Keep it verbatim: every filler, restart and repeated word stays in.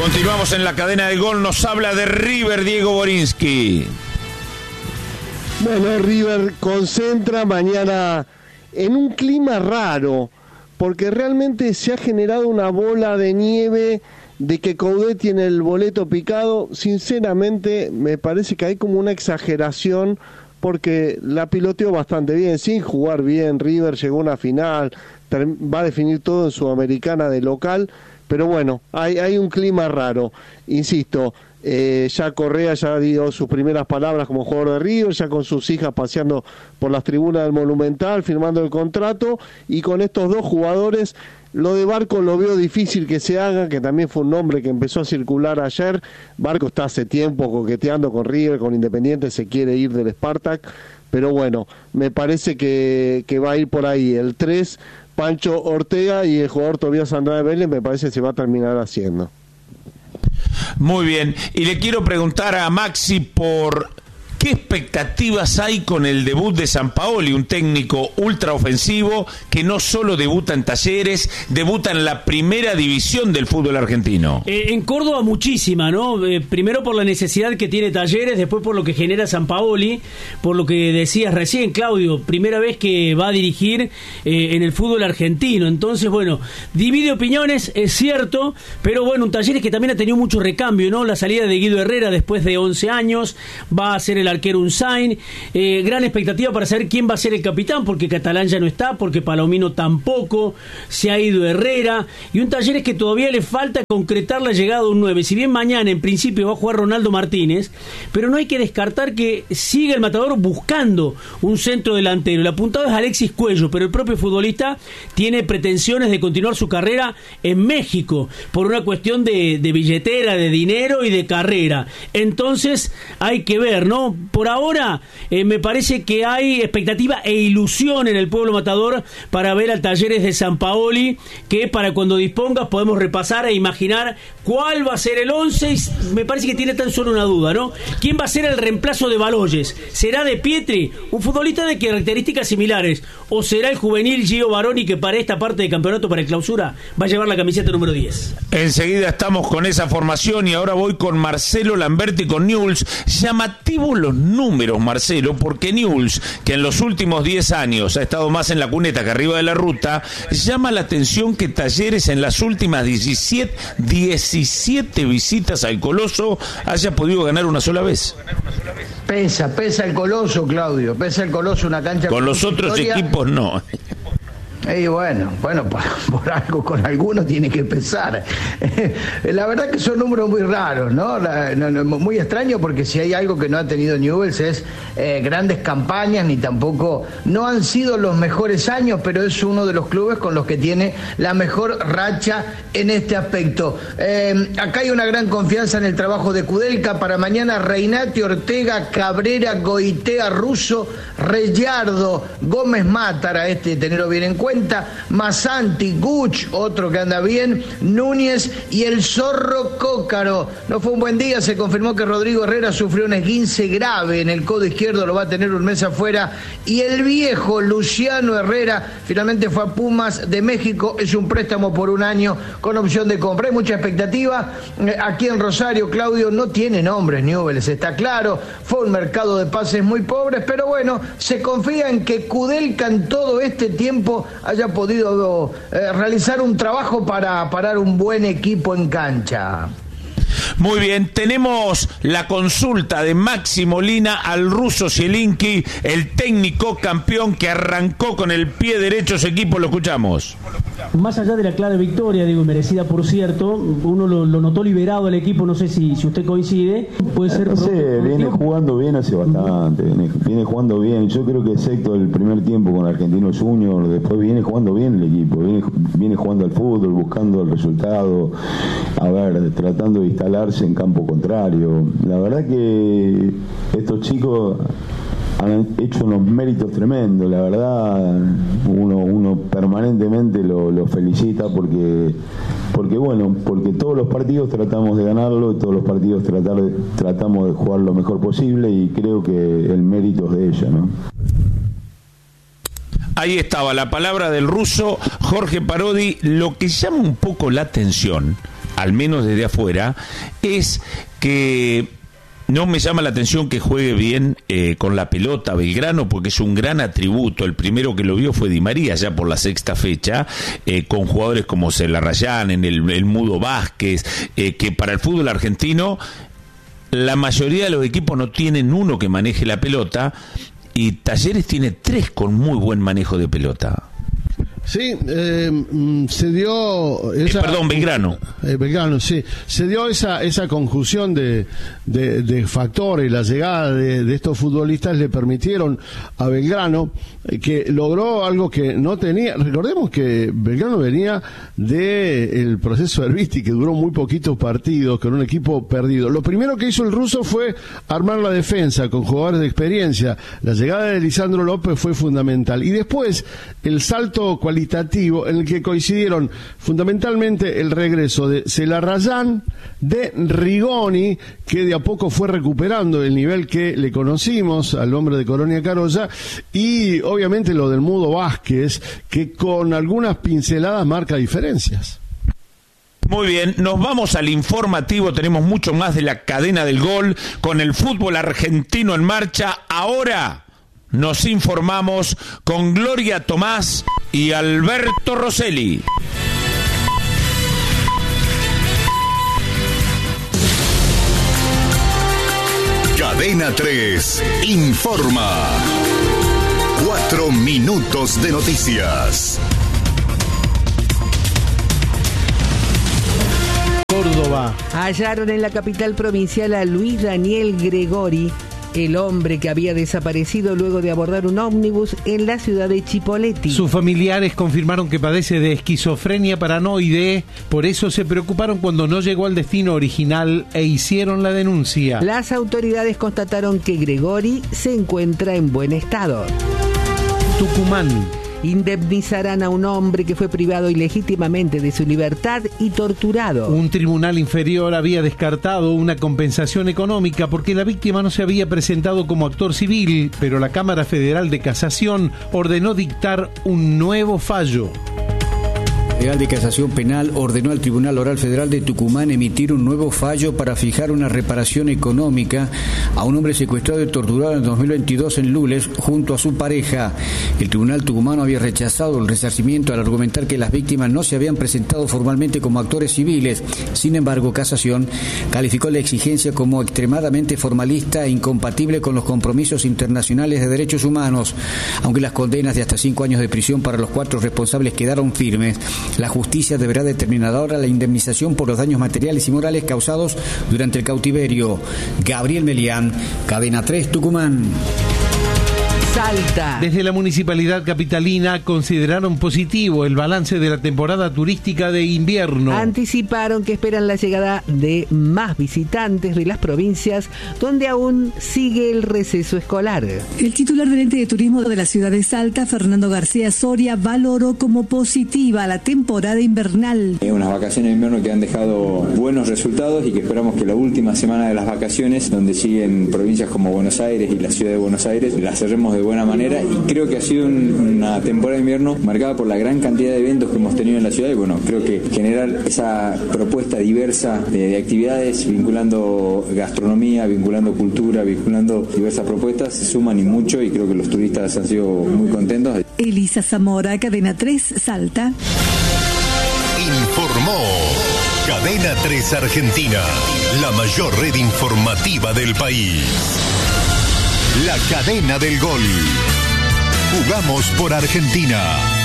Continuamos en la cadena de gol, nos habla de River, Diego Borinsky. Bueno, River concentra mañana en un clima raro, porque realmente se ha generado una bola de nieve de que Coudet tiene el boleto picado. Sinceramente, me parece que hay como una exageración, porque la piloteó bastante bien, sin jugar bien. River llegó a una final, va a definir todo en Sudamericana de local, pero bueno, hay, hay un clima raro, insisto. Eh, ya Correa ya dio sus primeras palabras como jugador de River, ya con sus hijas paseando por las tribunas del Monumental, firmando el contrato, y con estos dos jugadores, lo de Barco lo veo difícil que se haga, que también fue un nombre que empezó a circular ayer. Barco está hace tiempo coqueteando con River, con Independiente, se quiere ir del Spartak, pero bueno, me parece que, que va a ir por ahí. El tres, Pancho Ortega, y el jugador Tobías Andrade Vélez, me parece que se va a terminar haciendo. Muy bien, y le quiero preguntar a Maxi por qué expectativas hay con el debut de Sampaoli, un técnico ultra ofensivo que no solo debuta en Talleres, debuta en la primera división del fútbol argentino. Eh, en Córdoba muchísima, ¿no? Eh, primero por la necesidad que tiene Talleres, después por lo que genera Sampaoli, por lo que decías recién, Claudio, primera vez que va a dirigir eh, en el fútbol argentino. Entonces, bueno, divide opiniones, es cierto, pero bueno, un Talleres que también ha tenido mucho recambio, ¿no? La salida de Guido Herrera después de once años, va a ser el arquero Unzain, eh, gran expectativa para saber quién va a ser el capitán, porque Catalán ya no está, porque Palomino tampoco, se ha ido Herrera, y un Talleres que todavía le falta concretar la llegada de un nueve. Si bien mañana en principio va a jugar Ronaldo Martínez, pero no hay que descartar que siga el Matador buscando un centro delantero. El apuntado es Alexis Cuello, pero el propio futbolista tiene pretensiones de continuar su carrera en México, por una cuestión de, de billetera, de dinero y de carrera. Entonces hay que ver, ¿no? Por ahora eh, me parece que hay expectativa e ilusión en el pueblo matador para ver al Talleres de Sampaoli, que para cuando dispongas podemos repasar e imaginar cuál va a ser el once. Y me parece que tiene tan solo una duda, ¿no? ¿Quién va a ser el reemplazo de Baloyes? ¿Será De Pietri, un futbolista de características similares, o será el juvenil Gio Baroni, que para esta parte de campeonato, para el clausura, va a llevar la camiseta número diez? Enseguida estamos con esa formación, y ahora voy con Marcelo Lamberti con Newell's. Llamativos los números, Marcelo, porque Newell's, que en los últimos diez años ha estado más en la cuneta que arriba de la ruta, llama la atención que Talleres en las últimas diecisiete, diecisiete visitas al Coloso haya podido ganar una sola vez. Pesa, pesa el Coloso, Claudio, pesa el Coloso, una cancha con, con los otros historia. Equipos no. Y bueno, bueno, por, por algo, con algunos tiene que pesar. La verdad que son números muy raros, ¿no? La, no, no muy extraño, porque si hay algo que no ha tenido Newell's es eh, grandes campañas, ni tampoco, no han sido los mejores años, pero es uno de los clubes con los que tiene la mejor racha en este aspecto. Eh, acá hay una gran confianza en el trabajo de Kudelka. Para mañana, Reinati, Ortega, Cabrera, Goitea, Russo, Reyardo, Gómez Mátara, este tenerlo bien en cuenta, Masanti, Guch, otro que anda bien, Núñez y el Zorro Cócaro. No fue un buen día, se confirmó que Rodrigo Herrera sufrió un esguince grave en el codo izquierdo, lo va a tener un mes afuera, y el viejo Luciano Herrera finalmente fue a Pumas de México, es un préstamo por un año con opción de compra. Hay mucha expectativa aquí en Rosario, Claudio, no tiene nombres Newell's, está claro, fue un mercado de pases muy pobres, pero bueno, se confía en que Kudelka en todo este tiempo haya podido eh, realizar un trabajo para parar un buen equipo en cancha. Muy bien, tenemos la consulta de Maxi Molina al ruso Zielinski, el técnico campeón que arrancó con el pie derecho ese equipo. Lo escuchamos. Más allá de la clara victoria, digo, merecida por cierto, uno lo, lo notó liberado al equipo, no sé si, si usted coincide. Puede ser. No sé, viene jugando bien hace bastante, viene, viene jugando bien. Yo creo que excepto el primer tiempo con Argentinos Juniors, después viene jugando bien el equipo, viene, viene jugando al fútbol, buscando el resultado, a ver, tratando de instalarse en campo contrario. La verdad que estos chicos han hecho unos méritos tremendos, la verdad uno, uno permanentemente lo, lo felicita porque porque bueno, porque todos los partidos tratamos de ganarlo, todos los partidos tratar de, tratamos de jugar lo mejor posible, y creo que el mérito es de ella, ¿no? Ahí estaba la palabra del ruso Jorge Parodi. Lo que llama un poco la atención, al menos desde afuera, es que no me llama la atención que juegue bien eh, con la pelota Belgrano, porque es un gran atributo. El primero que lo vio fue Di María, ya por la sexta fecha, eh, con jugadores como Celarrayán, en el, el Mudo Vázquez, eh, que para el fútbol argentino la mayoría de los equipos no tienen uno que maneje la pelota, y Talleres tiene tres con muy buen manejo de pelota. Sí, eh, se dio esa, eh, perdón, Belgrano. Eh, Belgrano, sí. Se dio esa esa conjunción de, de, de factores. La llegada de, de estos futbolistas le permitieron a Belgrano eh, que logró algo que no tenía. Recordemos que Belgrano venía del proceso Herbiti, que duró muy poquitos partidos, con un equipo perdido. Lo primero que hizo el ruso fue armar la defensa con jugadores de experiencia. La llegada de Lisandro López fue fundamental. Y después, el salto cualitativo en el que coincidieron fundamentalmente el regreso de Celarrayán, de Rigoni, que de a poco fue recuperando el nivel que le conocimos al hombre de Colonia Carolla, y obviamente lo del Mudo Vázquez, que con algunas pinceladas marca diferencias. Muy bien, nos vamos al informativo, tenemos mucho más de la cadena del gol, con el fútbol argentino en marcha. Ahora nos informamos con Gloria Tomás y Alberto Rosselli. Cadena tres informa. Cuatro minutos de noticias. Córdoba. Hallaron en la capital provincial a Luis Daniel Gregori, el hombre que había desaparecido luego de abordar un ómnibus en la ciudad de Chipoleti. Sus familiares confirmaron que padece de esquizofrenia paranoide, por eso se preocuparon cuando no llegó al destino original e hicieron la denuncia. Las autoridades constataron que Gregori se encuentra en buen estado. Tucumán. Indemnizarán a un hombre que fue privado ilegítimamente de su libertad y torturado. Un tribunal inferior había descartado una compensación económica porque la víctima no se había presentado como actor civil, pero la Cámara Federal de Casación ordenó dictar un nuevo fallo. La Federal de Casación Penal ordenó al Tribunal Oral Federal de Tucumán emitir un nuevo fallo para fijar una reparación económica a un hombre secuestrado y torturado en dos mil veintidós en Lules junto a su pareja. El Tribunal tucumano había rechazado el resarcimiento al argumentar que las víctimas no se habían presentado formalmente como actores civiles. Sin embargo, Casación calificó la exigencia como extremadamente formalista e incompatible con los compromisos internacionales de derechos humanos. Aunque las condenas de hasta cinco años de prisión para los cuatro responsables quedaron firmes, la justicia deberá determinar ahora la indemnización por los daños materiales y morales causados durante el cautiverio. Gabriel Melián, Cadena tres, Tucumán. Salta. Desde la Municipalidad Capitalina consideraron positivo el balance de la temporada turística de invierno. Anticiparon que esperan la llegada de más visitantes de las provincias donde aún sigue el receso escolar. El titular del ente de turismo de la ciudad de Salta, Fernando García Soria, valoró como positiva la temporada invernal. Unas vacaciones de invierno que han dejado buenos resultados y que esperamos que la última semana de las vacaciones, donde siguen provincias como Buenos Aires y la ciudad de Buenos Aires, la cerremos de buena manera, y creo que ha sido un, una temporada de invierno marcada por la gran cantidad de eventos que hemos tenido en la ciudad, y bueno, creo que generar esa propuesta diversa de, de actividades, vinculando gastronomía, vinculando cultura, vinculando diversas propuestas, se suman y mucho, y creo que los turistas han sido muy contentos. Elisa Zamora, Cadena tres, Salta. Informó Cadena tres Argentina, la mayor red informativa del país. La cadena del gol. Jugamos por Argentina.